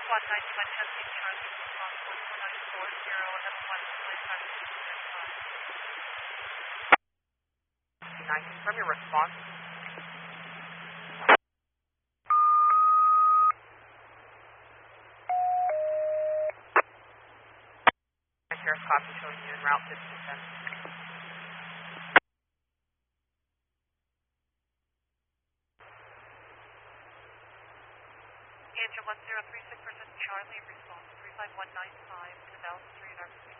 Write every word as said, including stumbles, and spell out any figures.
one nine five Chelsea Charlie response four four nine four zero F one nine five nine, confirm your response. Sheriff's copy showing you en route fifteen ten. Engine one zero three six percent Charlie response three five one nine five Canal Street R C.